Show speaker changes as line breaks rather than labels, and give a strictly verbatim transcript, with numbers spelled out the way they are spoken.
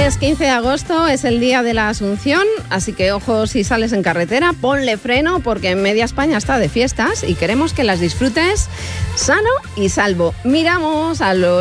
Lunes quince de agosto es el día de la Asunción, así que ojo si sales en carretera, ponle freno porque en media España está de fiestas y queremos que las disfrutes sano y salvo. Miramos a los